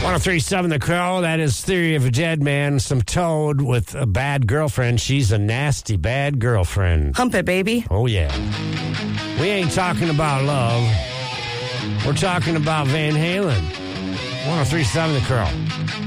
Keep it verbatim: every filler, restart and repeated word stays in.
one oh three point seven The Crow, that is Theory of a Dead Man. Some Toad with a bad girlfriend. She's a nasty, bad girlfriend. Hump it, baby. Oh, yeah. We ain't talking about love. We're talking about Van Halen. one oh three point seven The Crow.